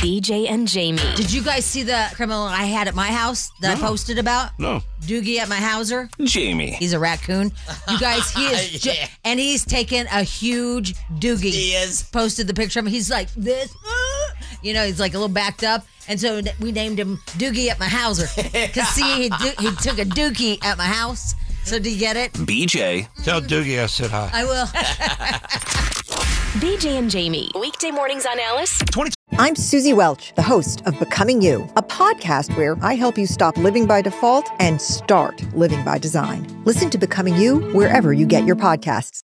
BJ and Jamie. Did you guys see the criminal I had at my house that I posted about? No. Doogie at my houser. Jamie. He's a raccoon. You guys, he is, and he's taken a huge doogie. He is. Posted the picture of him. He's like this, he's like a little backed up. And so we named him Doogie at my houser. Because see, he took a dookie at my house. So do you get it? BJ. Tell Doogie I said hi. I will. BJ and Jamie. Weekday mornings on Alice. I'm Susie Welch, the host of Becoming You, a podcast where I help you stop living by default and start living by design. Listen to Becoming You wherever you get your podcasts.